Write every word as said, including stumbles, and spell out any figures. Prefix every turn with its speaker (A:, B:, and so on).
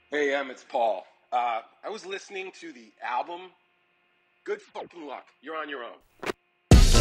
A: Hey, Em, it's Paul. Uh, I was listening to the album. Good fucking luck. You're on your own.